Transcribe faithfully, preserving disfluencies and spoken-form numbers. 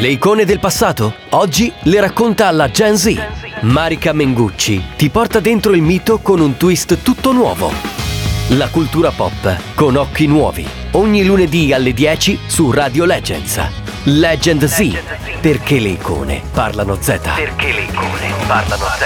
Le icone del passato? Oggi le racconta alla Gen Z. Marica Mengucci ti porta dentro il mito con un twist tutto nuovo. La cultura pop con occhi nuovi. Ogni lunedì alle dieci su Radio Legends. Legend Z. Perché le icone parlano Z. Perché le icone parlano Z.